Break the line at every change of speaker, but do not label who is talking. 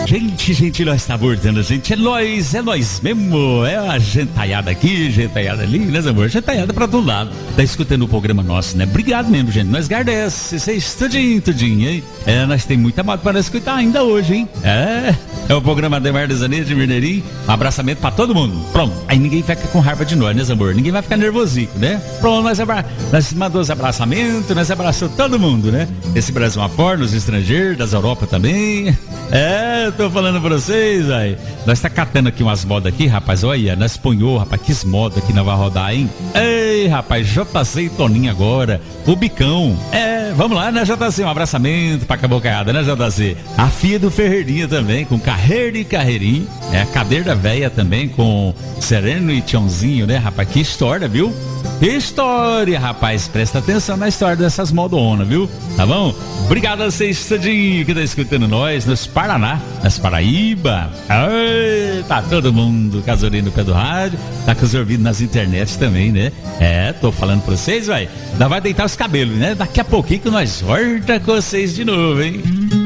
Gente, nós tá abordando, gente. É nós mesmo. É a gentaiada aqui, gentaiada ali, né, amor? Gentaiada pra todo lado. Tá escutando o programa nosso, né? Obrigado mesmo, gente. Nós agradece, vocês tudinho, hein? Nós tem muita moto para escutar ainda hoje, hein? É o programa Ademar de Zanetti de Mineirinho. Um abraçamento pra todo mundo. Pronto. Aí ninguém fica com raiva de nós, né, amor? Ninguém vai ficar nervosico, né? Pronto, nós mandamos os abraçamentos, nós abraçamos todo mundo, né? Esse Brasil afora, os estrangeiros, das Europa também. Tô falando pra vocês, velho. Nós tá catando aqui umas modas aqui, rapaz. Olha, nós ponhou, rapaz, que moda aqui nós vai rodar, hein? Ei, rapaz, JC e Toninho agora. O Bicão. Vamos lá, né, JC? Um abraçamento pra cabocaiada, né, JC? A filha do Ferreirinha também, com Carreira e Carreirinho. A cadeira velha também, com Sereno e Tiãozinho, né, rapaz? Que história, viu? História, rapaz, presta atenção na história dessas modonas, viu? Tá bom? Obrigado a vocês, tudinho, que tá escutando nós, nos Paraná, nas Paraíba. Tá todo mundo com as orelhas no pé do rádio, tá com os ouvidos nas internets também, né? Tô falando pra vocês, vai. Ainda vai deitar os cabelos, né? Daqui a pouquinho que nós volta com vocês de novo, hein?